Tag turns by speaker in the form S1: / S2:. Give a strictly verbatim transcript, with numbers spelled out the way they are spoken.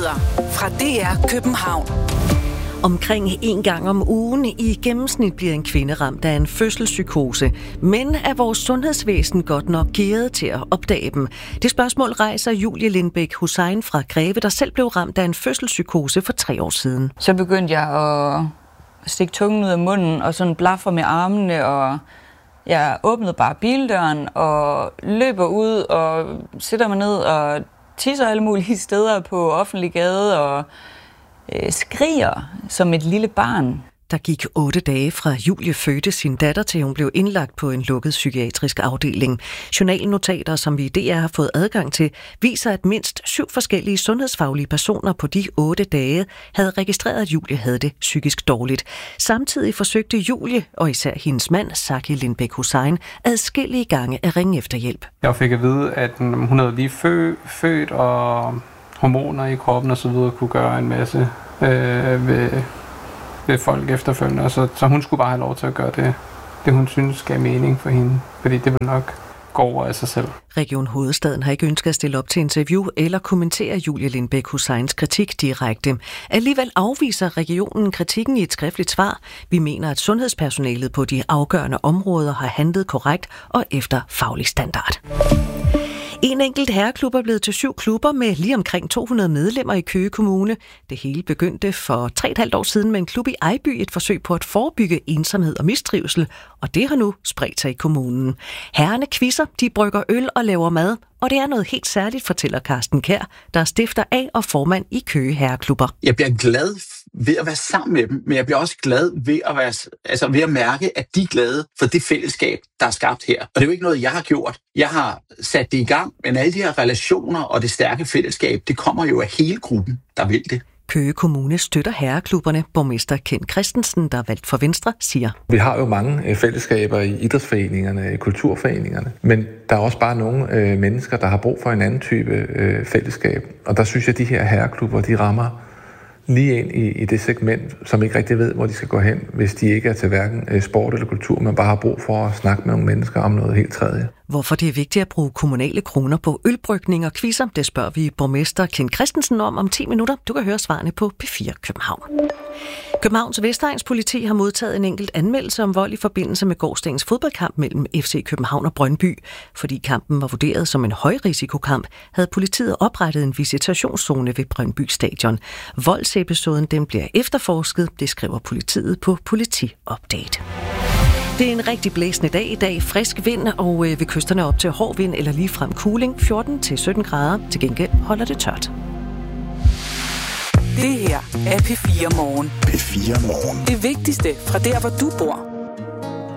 S1: Nyheder fra D R København.
S2: Omkring en gang om ugen i gennemsnit bliver en kvinde ramt af en fødselspsykose. Men er vores sundhedsvæsen godt nok gearet til at opdage dem? Det spørgsmål rejser Julie Lindbæk Hussein fra Greve, der selv blev ramt af en fødselspsykose for tre år siden.
S3: Så begyndte jeg at stikke tungen ud af munden og sådan blafre med armene, og jeg åbnede bare bildøren og løber ud og sætter mig ned og tisser alle mulige steder på offentlig gade og øh, skriger som et lille barn.
S2: Der gik otte dage fra Julie fødte sin datter, til hun blev indlagt på en lukket psykiatrisk afdeling. Journalnotater, som vi i D R har fået adgang til, viser, at mindst syv forskellige sundhedsfaglige personer på de otte dage havde registreret, at Julie havde det psykisk dårligt. Samtidig forsøgte Julie, og især hendes mand, Zaki Lindbæk Hussein, adskillige gange at ringe efter hjælp.
S4: Jeg fik at vide, at hun havde lige fø, født, og hormoner i kroppen og så videre kunne gøre en masse øh, ved... ved folk efterfølgende, så, så hun skulle bare have lov til at gøre det, det hun synes gav mening for hende, fordi det vil nok gå over af sig selv.
S2: Region Hovedstaden har ikke ønsket at stille op til interview eller kommentere Julie Lindbæk Husseins kritik direkte. Alligevel afviser regionen kritikken i et skriftligt svar. Vi mener, at sundhedspersonalet på de afgørende områder har handlet korrekt og efter faglig standard. En enkelt herreklub er blevet til syv klubber med lige omkring to hundrede medlemmer i Køge Kommune. Det hele begyndte for tre og et halvt år siden med en klub i Ejby, et forsøg på at forebygge ensomhed og mistrivsel, og det har nu spredt sig i kommunen. Herrerne quizzer, de brygger øl og laver mad, og det er noget helt særligt, fortæller Carsten Kjær, der er stifter af og formand i Køge Herreklubber.
S5: Jeg bliver glad ved at være sammen med dem, men jeg bliver også glad ved at, være, altså ved at mærke, at de er glade for det fællesskab, der er skabt her. Og det er jo ikke noget, jeg har gjort. Jeg har sat det i gang, men alle de her relationer og det stærke fællesskab, det kommer jo af hele gruppen, der vil det.
S2: Køge Kommune støtter herreklubberne. Borgmester Kent Christensen, der er valgt for Venstre, siger:
S6: Vi har jo mange fællesskaber i idrætsforeningerne, i kulturforeningerne, men der er også bare nogle øh, mennesker, der har brug for en anden type øh, fællesskab. Og der synes jeg, at de her herreklubber, de rammer lige ind i, i det segment, som ikke rigtig ved, hvor de skal gå hen, hvis de ikke er til hverken sport eller kultur, men bare har brug for at snakke med nogle mennesker om noget helt tredje.
S2: Hvorfor det er vigtigt at bruge kommunale kroner på ølbrygning og quizzer, det spørger vi borgmester Kent Christensen om om ti minutter. Du kan høre svarene på P fire København. Københavns Vestegns politi har modtaget en enkelt anmeldelse om vold i forbindelse med gårsdagens fodboldkamp mellem F C København og Brøndby. Fordi kampen var vurderet som en højrisikokamp, havde politiet oprettet en visitationszone ved Brøndby Stadion. Voldsepisoden den bliver efterforsket, det skriver politiet på Politi-update. Det er en rigtig blæsende dag i dag. Frisk vind og ved kysterne op til hård vind eller ligefrem kuling. fjorten til sytten grader. Til gengæld holder det tørt.
S1: Det her er P fire Morgen.
S7: P fire Morgen.
S1: Det vigtigste fra der, hvor du bor.